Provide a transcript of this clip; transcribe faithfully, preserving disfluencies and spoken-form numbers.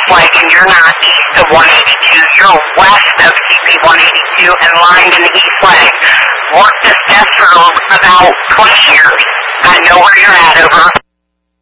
flag, and you're not east of one eighty-two. You're west of C P one eighty-two and lined in the E flag. Worked this desk for about twenty years. I know where you're at, over.